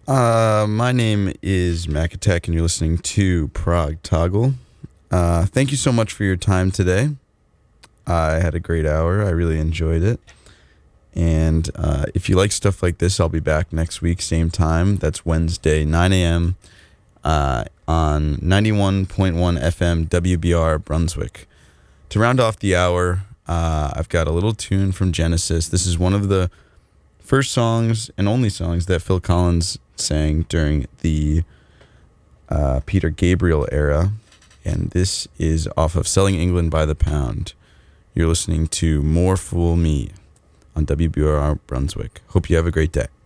My name is Macatek, and you're listening to Prague Toggle. Thank you so much for your time today. I had a great hour. I really enjoyed it. And if you like stuff like this, I'll be back next week, same time. That's Wednesday, 9 a.m. On 91.1 FM WBR Brunswick. To round off the hour, I've got a little tune from Genesis. This is one of the first songs and only songs that Phil Collins sang during the Peter Gabriel era. And this is off of Selling England by the Pound. You're listening to More Fool Me on WBR Brunswick. Hope you have a great day.